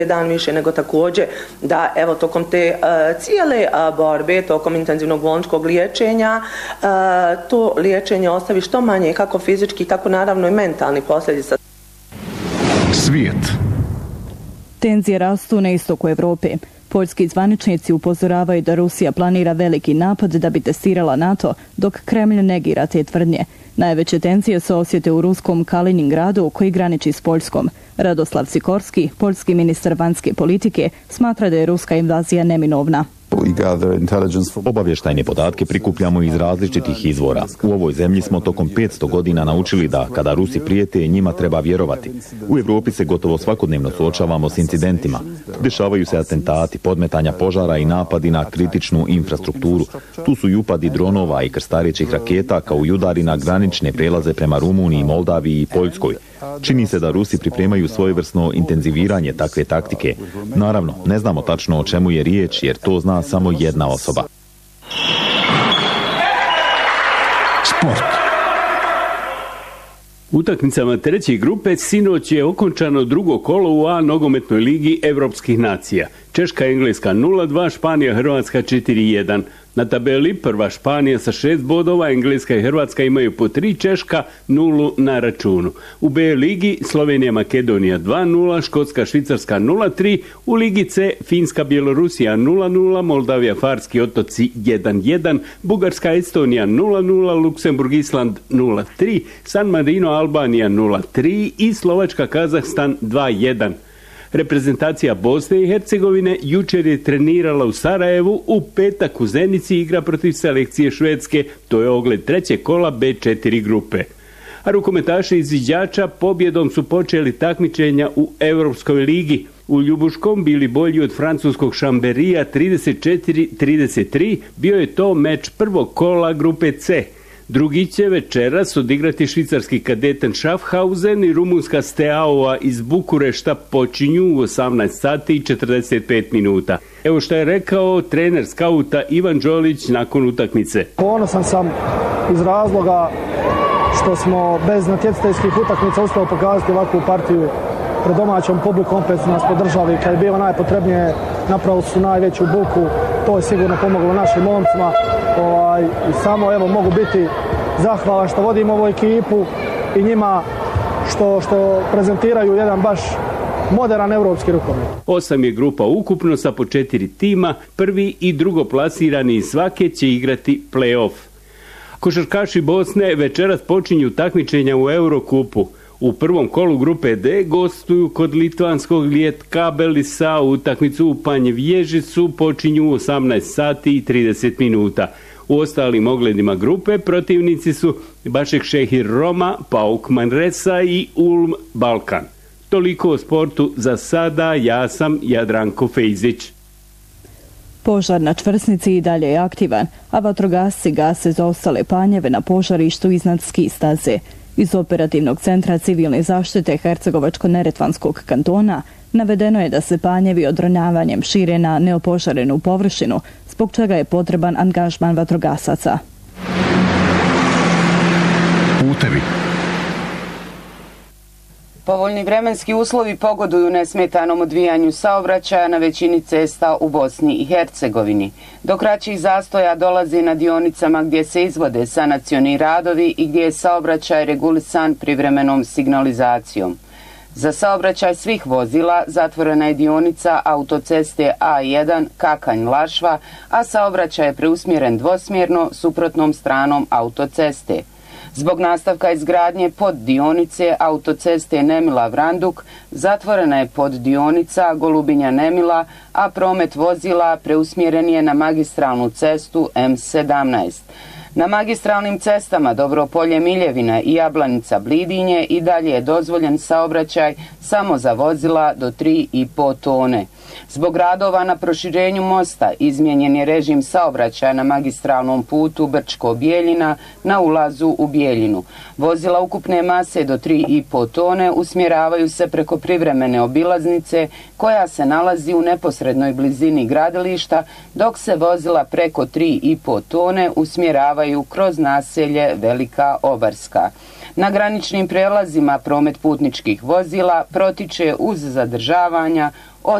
dan više, nego također da evo tokom te cijele borbe, tokom intenzivnog bolničkog liječenja, to liječenje ostavi što manje kako fizički, tako naravno i mentalni posljedica. Svijet. Tenzije rastu na istoku Evrope. Poljski zvaničnici upozoravaju da Rusija planira veliki napad da bi testirala NATO, dok Kremlj negira te tvrdnje. Najveće tenzije se osjete u ruskom Kaliningradu koji graniči s Poljskom. Radoslav Sikorski, poljski ministar vanjske politike, smatra da je ruska invazija neminovna. Obavještajne podatke prikupljamo iz različitih izvora. U ovoj zemlji smo tokom 500 godina naučili da kada Rusi prijete, njima treba vjerovati. U Evropi se gotovo svakodnevno suočavamo s incidentima. Dešavaju se atentati, podmetanja požara i napadi na kritičnu infrastrukturu. Tu su i upadi dronova i krstarećih raketa, kao i udari na granične prelaze prema Rumuniji, Moldaviji i Poljskoj. Čini se da Rusi pripremaju svojevrsno intenziviranje takve taktike. Naravno, ne znamo tačno o čemu je riječ, jer to zna samo jedna osoba. Sport. Utakmicama treće grupe sinoć je okončano drugo kolo u A nogometnoj ligi Evropskih nacija. Češka i Engleska 0-2, Španija Hrvatska 4-1. Na tabeli prva Španija sa 6 bodova, Engleska i Hrvatska imaju po 3, Češka 0 na računu. U B ligi Slovenija Makedonija 2-0, Škotska Švicarska 0-3, u ligi C Finska Bjelorusija 0-0, Moldavija Farski otoci 1-1, Bugarska Estonija 0-0, Luksemburg Island 0-3, San Marino Albanija 0-3 i Slovačka Kazahstan 2-1. Reprezentacija Bosne i Hercegovine jučer je trenirala u Sarajevu, u petak u Zenici igra protiv selekcije Švedske, to je ogled trećeg kola B4 grupe. A rukometaši iz Iđača pobjedom su počeli takmičenja u Europskoj ligi. U Ljubuškom bili bolji od francuskog Šamberija 34-33, bio je to meč prvog kola grupe C. Drugi će večeras odigrati švicarski Kadeten Schaffhausen i rumunska Steaua iz Bukurešta, počinju u 18 sati i 45 minuta. Evo što je rekao trener skauta Ivan Đolić nakon utakmice. Ponosan sam iz razloga što smo bez natjecateljskih utakmica uspjeli pokazati ovakvu partiju pred domaćom publikom, opet su nas podržali kad je bilo najpotrebnije, napravili su najveću buku, to je sigurno pomoglo našim momcima i samo evo mogu biti zahvalan što vodim ovu ekipu i njima što prezentiraju jedan baš moderan evropski rukomet. 8 je grupa ukupno sa po 4 tima, prvi i drugo plasirani iz svake će igrati play-off. Košarkaši Bosne večeras počinju takmičenja u Eurokupu. U prvom kolu grupe D gostuju kod litvanskog Lietkabelisa, utakmicu u Panjevježicu počinju u 18 sati i 30 minuta. U ostalim ogledima grupe protivnici su Bašek Šehir Roma, Pauk Manresa i Ulm Balkan. Toliko o sportu za sada, ja sam Jadranko Fejzić. Požar na čvrsnici i dalje je aktivan, a vatrogasci gase zaostale panjeve na požarištu iznad ski staze. Iz operativnog centra civilne zaštite Hercegovačko-neretvanskog kantona navedeno je da se panjevi odronjavanjem šire na neopožarenu površinu, zbog čega je potreban angažman vatrogasaca. Putevi. Povoljni vremenski uslovi pogoduju nesmetanom odvijanju saobraćaja na većini cesta u Bosni i Hercegovini. Do kraćih zastoja dolazi na dionicama gdje se izvode sanacioni radovi i gdje je saobraćaj regulisan privremenom signalizacijom. Za saobraćaj svih vozila zatvorena je dionica autoceste A1 Kakanj-Lašva, a saobraćaj je preusmjeren dvosmjerno suprotnom stranom autoceste. Zbog nastavka izgradnje poddionice autoceste Nemila-Vranduk zatvorena je poddionica Golubinja-Nemila, a promet vozila preusmjeren je na magistralnu cestu M17. Na magistralnim cestama Dobropolje-Miljevina i Jablanica-Blidinje i dalje je dozvoljen saobraćaj samo za vozila do 3,5 tone. Zbog radova na proširenju mosta izmijenjen je režim saobraćaja na magistralnom putu Brčko-Bijeljina na ulazu u Bijeljinu. Vozila ukupne mase do 3,5 tone usmjeravaju se preko privremene obilaznice koja se nalazi u neposrednoj blizini gradilišta, dok se vozila preko 3,5 tone usmjeravaju kroz naselje Velika Obarska. Na graničnim prelazima promet putničkih vozila protiče uz zadržavanja od